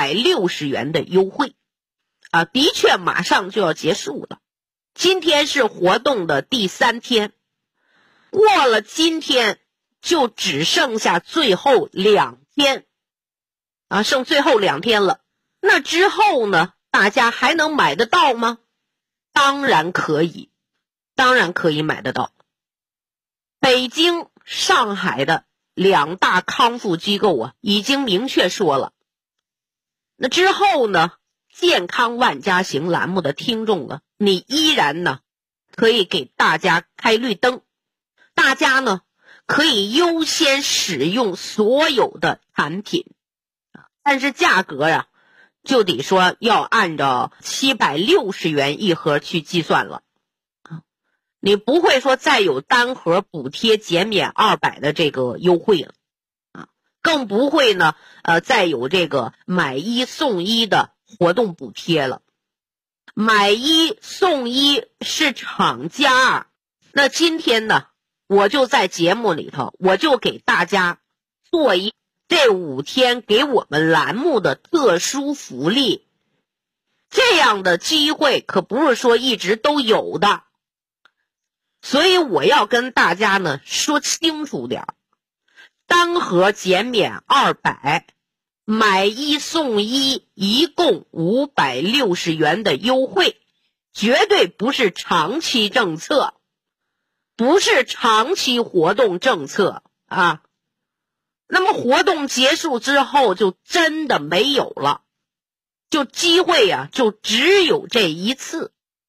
560元的优惠啊，的确马上就要结束了。今天是活动的第3天，过了今天就只剩下最后2天啊，剩最后2天了。那之后呢，大家还能买得到吗？当然可以，当然可以买得到。北京、上海的2大康复机构啊，已经明确说了。那之后呢，健康万家行栏目的听众啊，你依然呢可以给大家开绿灯，大家呢可以优先使用所有的产品，但是价格呀就得说要按照760元一盒去计算了。你不会说再有单盒补贴减免200的这个优惠了啊，更不会呢再有这个买1送1的活动补贴了。买1送1是厂家，那今天呢我就在节目里头我就给大家做这5天给我们栏目的特殊福利，这样的机会可不是说一直都有的，所以我要跟大家呢说清楚点，单盒减免200，买1送1，一共560元的优惠，绝对不是长期政策，不是长期活动政策啊。那么活动结束之后就真的没有了，就机会啊就只有这一次。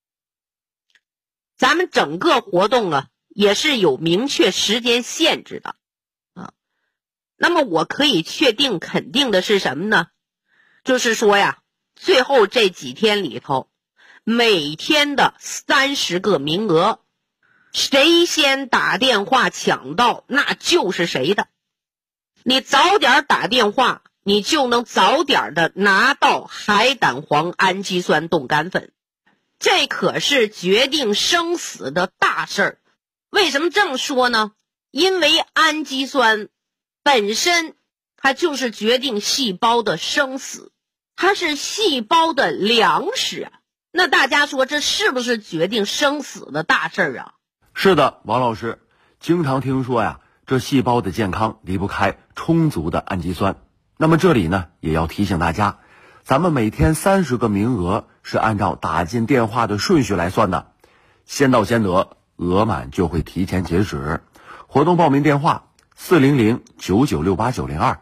咱们整个活动啊也是有明确时间限制的啊。那么我可以确定肯定的是什么呢？就是说呀，最后这几天里头，每天的30个名额，谁先打电话抢到那就是谁的。你早点打电话，你就能早点的拿到海胆黄氨基酸冻干粉，这可是决定生死的大事儿。为什么这么说呢？因为氨基酸本身它就是决定细胞的生死，它是细胞的粮食啊。那大家说这是不是决定生死的大事儿啊？ 是的，王老师，经常听说呀，这细胞的健康离不开充足的氨基酸。那么这里呢，也要提醒大家，咱们每天30个名额是按照打进电话的顺序来算的，先到先得，额满就会提前截止。活动报名电话400-9968-902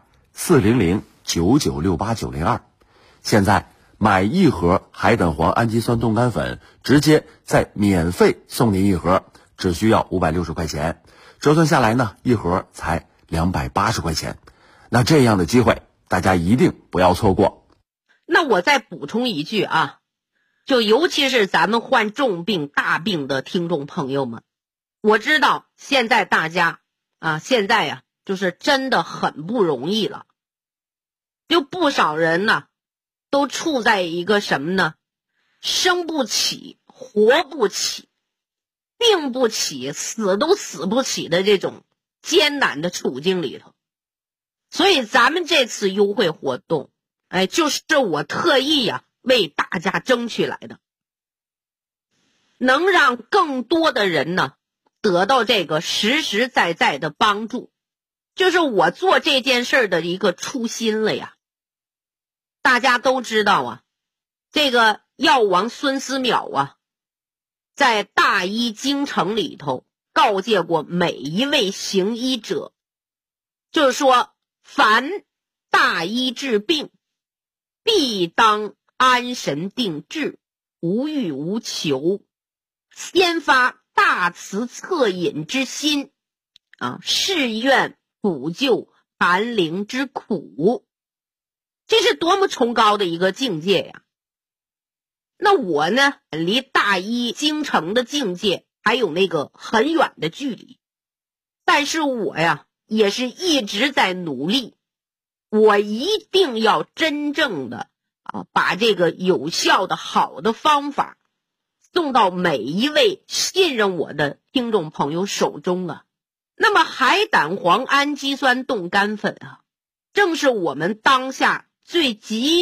400-9968-902。现在买1盒海胆黄氨基酸冻干粉，直接再免费送您1盒，只需要560块钱，折算下来呢，1盒才280块钱。那这样的机会大家一定不要错过。 那我再补充一句啊，就尤其是咱们患重病大病的听众朋友们，我知道现在大家现在呀就是真的很不容易了，就不少人呢都处在一个什么呢？生不起，活不起，病不起，死都死不起的这种艰难的处境里头。所以咱们这次优惠活动，就是我特意为大家争取来的，能让更多的人呢得到这个实实在在的帮助，就是我做这件事的一个初心了呀。大家都知道这个药王孙思邈在大医精诚里头告诫过每一位行医者，就是说凡大医治病，必当安神定志，无欲无求，先发大慈恻隐之心誓愿补救寒灵之苦。这是多么崇高的一个境界呀！那我呢，离大医精诚的境界还有那个很远的距离，但是我也是一直在努力，我一定要真正的把这个有效的好的方法送到每一位信任我的听众朋友手中那么海胆黄氨基酸冻干粉正是我们当下最急